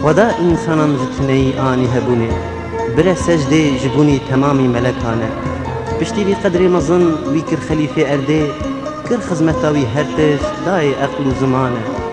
Vada insanan zütüneyi ani hebuni, bire secde jibuni temami melekane. Pişti vi kadri mazın vi kir khalife erde, kir hizmetavi her teş dahi aklu zamane.